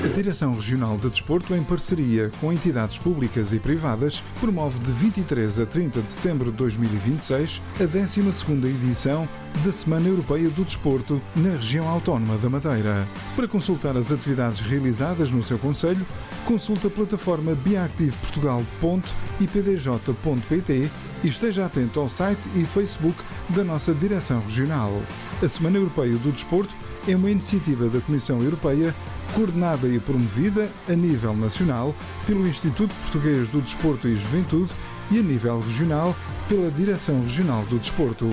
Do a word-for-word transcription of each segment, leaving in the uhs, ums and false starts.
A Direção Regional de Desporto, em parceria com entidades públicas e privadas, promove de vinte e três a trinta de setembro de dois mil e vinte e seis a décima segunda edição da Semana Europeia do Desporto na região autónoma da Madeira. Para consultar as atividades realizadas no seu concelho, consulte a plataforma biactive portugal ponto i p d j ponto p t e esteja atento ao site e Facebook da nossa Direção Regional. A Semana Europeia do Desporto é uma iniciativa da Comissão Europeia coordenada e promovida a nível nacional pelo Instituto Português do Desporto e Juventude e a nível regional pela Direção Regional do Desporto.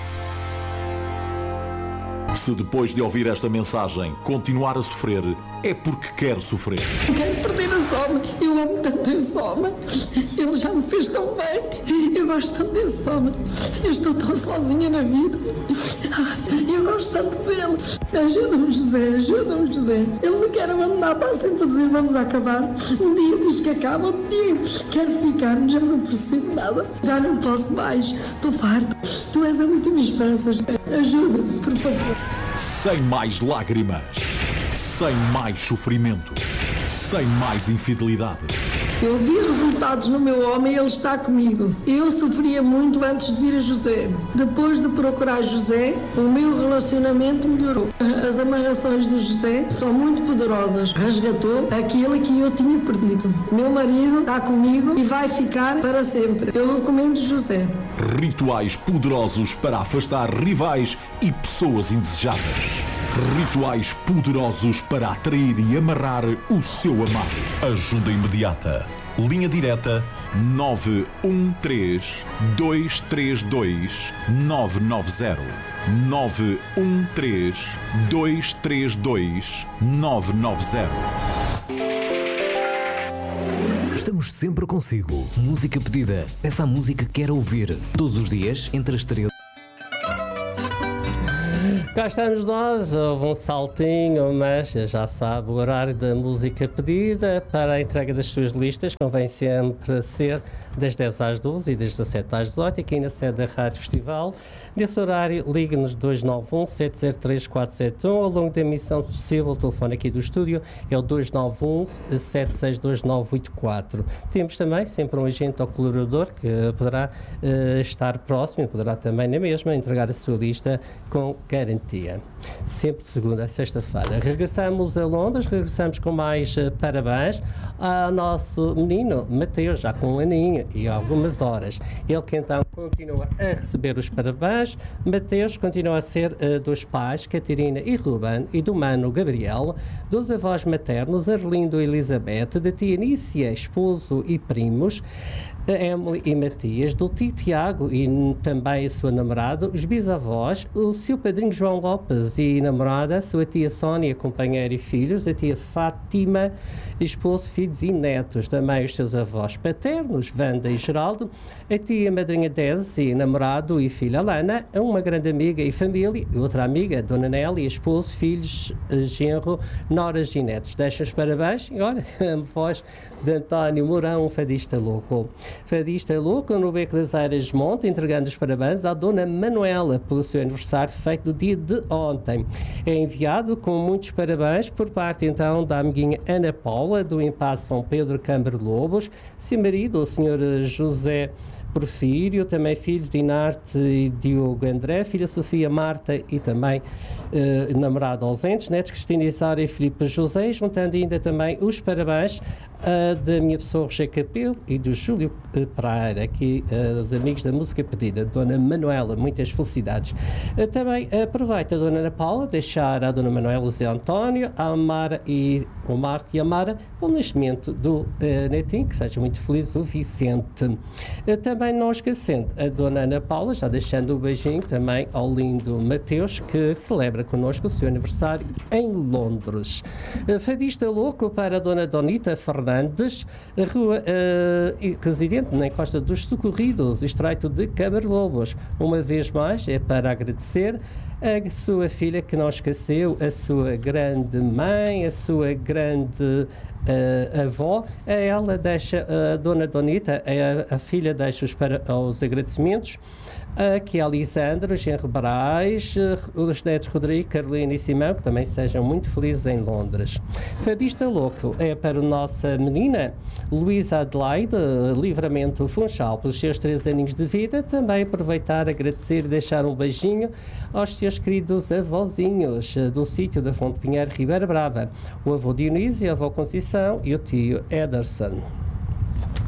Se depois de ouvir esta mensagem continuar a sofrer, é porque quer sofrer. Quero perder a Soma. Eu amo tanto esse homem. Ele já me fez tão bem. Eu gosto tanto desse homem. Eu estou tão sozinha na vida. Eu gosto tanto dele. Ajuda-me, José. Ajuda-me, José. Ele me quer abandonar. Está sempre a dizer vamos acabar. Um dia diz que acaba. Outro dia quero ficar. Já não percebo nada. Já não posso mais. Estou farta. Tu és a última esperança, José. Ajuda-me, por favor. Sem mais lágrimas. Sem mais sofrimento. Sem mais infidelidade. Eu vi resultados no meu homem e ele está comigo. Eu sofria muito antes de vir a José. Depois de procurar José, o meu relacionamento melhorou. As amarrações de José são muito poderosas. Resgatou aquilo que eu tinha perdido. Meu marido está comigo e vai ficar para sempre. Eu recomendo José. Rituais poderosos para afastar rivais e pessoas indesejadas. Rituais poderosos para atrair e amarrar o seu amado. Ajuda imediata. Linha direta nove um três, dois três dois, nove nove zero. nove um três, dois três dois, nove nove zero. Estamos sempre consigo. Música pedida. Essa música que quer ouvir. Todos os dias, entre as treze. Cá estamos nós, houve um saltinho, mas já sabe, o horário da música pedida para a entrega das suas listas convém sempre ser das dez às doze e das dezassete às dezoito, aqui na sede da Rádio Festival. Nesse horário, ligue-nos dois nove um, sete zero três, quatro sete um. Ao longo da emissão, se possível, o telefone aqui do estúdio é o dois nove um, sete seis dois nove oito quatro. Temos também sempre um agente ou colaborador que poderá uh, estar próximo e poderá também na mesma entregar a sua lista com garantia. Sempre de segunda a sexta-feira. Regressamos a Londres, regressamos com mais uh, parabéns ao nosso menino Mateus, já com um aninho e algumas horas. Ele que então continua a receber os parabéns. Mateus continua a ser uh, dos pais, Catarina e Ruben, e do mano Gabriel, dos avós maternos, Arlindo e Elizabeth, da tia Nícia, esposo e primos, Emily e Matias, do tio Tiago e também a sua namorada, os bisavós, o seu padrinho João Lopes e namorada, a sua tia Sónia, companheira e filhos, a tia Fátima, esposo, filhos e netos, também os seus avós paternos, Wanda e Geraldo, a tia madrinha Desi, namorado e filha Alana, uma grande amiga e família, outra amiga, Dona Nélia, esposo, filhos, genro, noras e netos. Deixam os parabéns e olha, a voz de António Mourão, um fadista louco. Fadista louco no Beco das Eiras Monte, entregando os parabéns à Dona Manuela pelo seu aniversário feito no dia de ontem. É enviado com muitos parabéns por parte então da amiguinha Ana Paula, do Impasse São Pedro Câmara Lobos, seu marido, o senhor José Porfírio, também filhos de Inarte e Diogo André, filha Sofia Marta e também eh, namorado ausentes, netos Cristina Isara e Filipe José, juntando ainda também os parabéns uh, da minha pessoa Roger Capelo e do Júlio uh, Pereira, aqui uh, os amigos da música pedida, Dona Manuela, muitas felicidades. Uh, também uh, aproveita a Dona Ana Paula, deixar a Dona Manuela, o Zé António, a Amara e o Marco e a Amara, pelo nascimento do uh, netinho, que seja muito feliz, o Vicente. Uh, também não esquecendo a Dona Ana Paula, já deixando o beijinho também ao lindo Mateus, que celebra connosco o seu aniversário em Londres. Uh, fadista louco para a Dona Donita Fernandes, rua, uh, residente na Costa dos Socorridos, estreito de Câmara Lobos. Uma vez mais é para agradecer a sua filha que não esqueceu, a sua grande mãe, a sua grande uh, avó. A ela deixa, a Dona Donita, a, a filha deixa os, para, os agradecimentos Aqui a Lisandro, os Genro Barais, os netos Rodrigo, Carolina e Simão, que também sejam muito felizes em Londres. Fadista louco é para a nossa menina Luísa Adelaide, Livramento Funchal, pelos seus três aninhos de vida. Também aproveitar, agradecer e deixar um beijinho aos seus queridos avózinhos do sítio da Fonte Pinheiro, Ribeira Brava, o avô Dionísio, a avó Conceição e o tio Ederson.